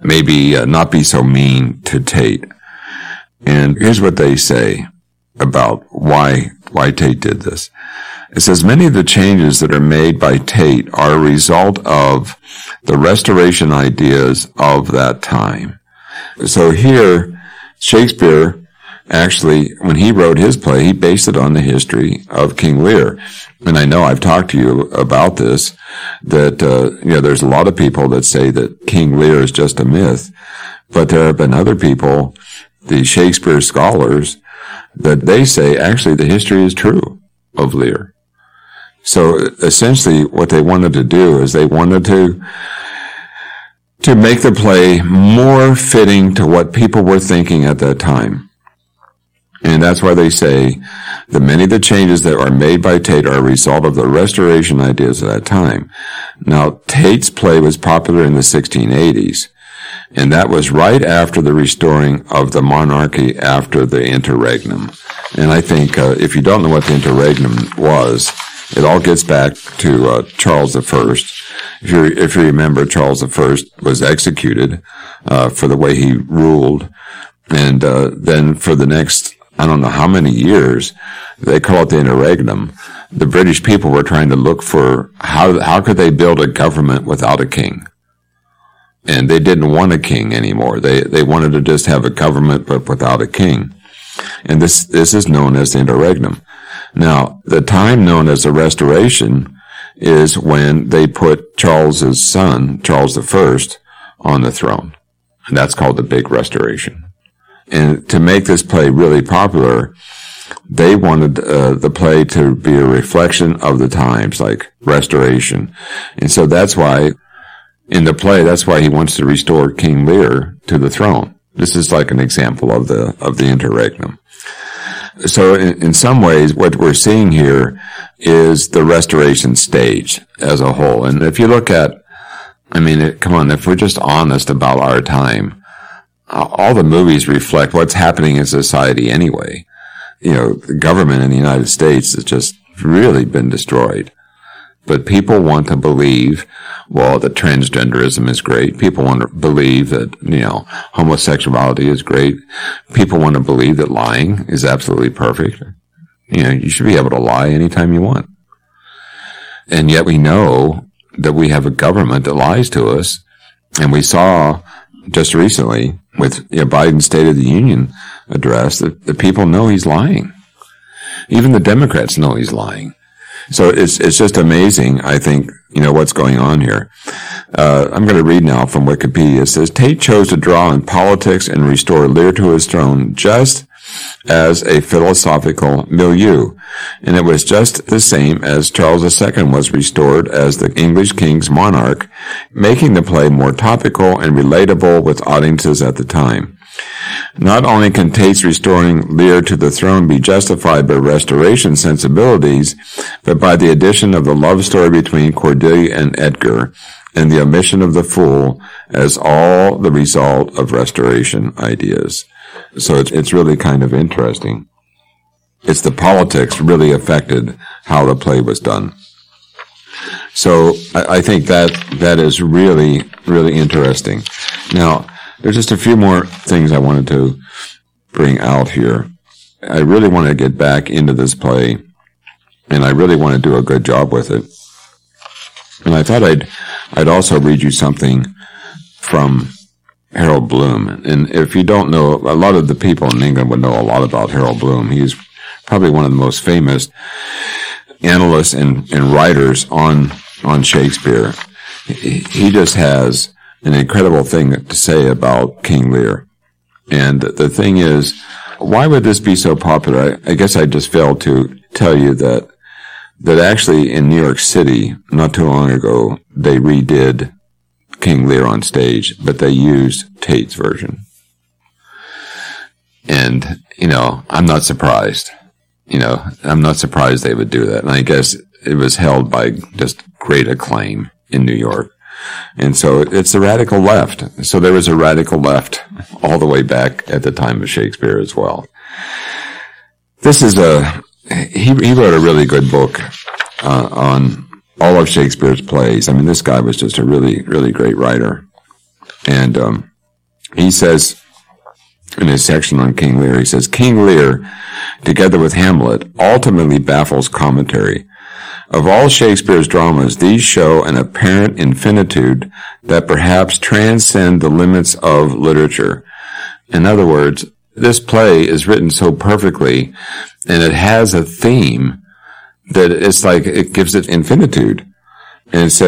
maybe not be so mean to Tate. And here's what they say about why Tate did this. It says, many of the changes that are made by Tate are a result of the restoration ideas of that time. So here, Shakespeare, actually, when he wrote his play, he based it on the history of King Lear. And I know I've talked to you about this, that, there's a lot of people that say that King Lear is just a myth, but there have been other people, the Shakespeare scholars, that they say actually the history is true of Lear. So essentially what they wanted to do is they wanted to make the play more fitting to what people were thinking at that time. And that's why they say that many of the changes that are made by Tate are a result of the restoration ideas of that time. Now, Tate's play was popular in the 1680s, and that was right after the restoring of the monarchy after the interregnum. And I think if you don't know what the interregnum was, it all gets back to Charles I. If you remember, Charles I was executed for the way he ruled, and then for the next, I don't know how many years, they call it the interregnum. The British people were trying to look for how could they build a government without a king. And they didn't want a king anymore. They wanted to just have a government but without a king. And this is known as the interregnum. Now, the time known as the Restoration is when they put Charles's son, Charles I, on the throne. And that's called the Big Restoration. And to make this play really popular, they wanted the play to be a reflection of the times, like Restoration. And so that's why, in the play, that's why he wants to restore King Lear to the throne. This is like an example of the interregnum. So in some ways, what we're seeing here is the Restoration stage as a whole. And if you look at, come on, if we're just honest about our time, all the movies reflect what's happening in society anyway. The government in the United States has just really been destroyed. But people want to believe, that transgenderism is great. People want to believe that, homosexuality is great. People want to believe that lying is absolutely perfect. You should be able to lie anytime you want. And yet we know that we have a government that lies to us. And we saw just recently with Biden's State of the Union address that the people know he's lying. Even the Democrats know he's lying. So it's just amazing, I think, what's going on here. I'm going to read now from Wikipedia. It says, Tate chose to draw on politics and restore Lear to his throne just as a philosophical milieu. And it was just the same as Charles II was restored as the English king's monarch, making the play more topical and relatable with audiences at the time. Not only can Tate's restoring Lear to the throne be justified by Restoration sensibilities, but by the addition of the love story between Cordelia and Edgar, and the omission of the fool as all the result of Restoration ideas. So it's really kind of interesting. It's the politics really affected how the play was done. So I think that is really, really interesting. Now, there's just a few more things I wanted to bring out here. I really want to get back into this play, and I really want to do a good job with it. And I thought I'd also read you something from Harold Bloom. And if you don't know, a lot of the people in England would know a lot about Harold Bloom. He's probably one of the most famous analysts and writers on Shakespeare. He just has an incredible thing to say about King Lear. And the thing is, why would this be so popular? I guess I just failed to tell you that actually in New York City, not too long ago, they redid King Lear on stage, but they used Tate's version. And, I'm not surprised. I'm not surprised they would do that. And I guess it was held by just great acclaim in New York. And so it's the radical left. So there was a radical left all the way back at the time of Shakespeare as well. This is he wrote a really good book on all of Shakespeare's plays. This guy was just a really, really great writer. And He says, in his section on King Lear, he says, King Lear, together with Hamlet, ultimately baffles commentary. Of all Shakespeare's dramas, these show an apparent infinitude that perhaps transcend the limits of literature. In other words, this play is written so perfectly, and it has a theme that it's like it gives it infinitude. And it says,